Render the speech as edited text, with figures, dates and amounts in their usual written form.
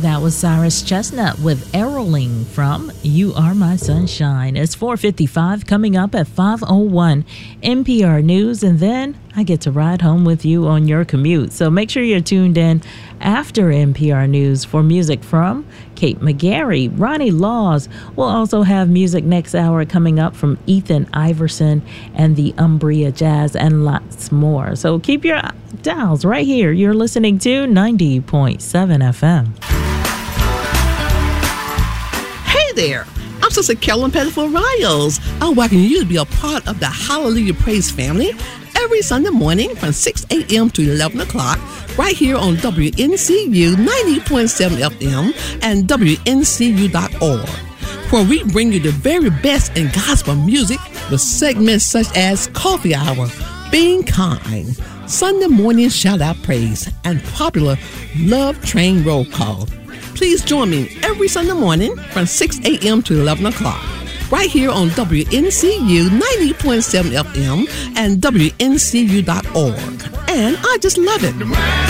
That was Cyrus Chestnut with Erroling from You Are My Sunshine. It's 4:55, coming up at 5:01 NPR News, and then I get to ride home with you on your commute. So make sure you're tuned in after NPR News for music from Kate McGarry. Ronnie Laws will also have music next hour coming up from Ethan Iverson and the Umbria Jazz and lots more. So keep your dials right here. You're listening to 90.7 FM. Hey there, I'm Sister Carolyn Pettiford Riles. I welcome you to be a part of the Hallelujah Praise family every Sunday morning from 6 a.m. to 11 o'clock right here on WNCU 90.7 FM and WNCU.org, where we bring you the very best in gospel music with segments such as Coffee Hour, Being Kind, Sunday Morning Shout Out Praise, and popular Love Train Roll Call. Please join me every Sunday morning from 6 a.m. to 11 o'clock right here on WNCU 90.7 FM and WNCU.org. And I just love it.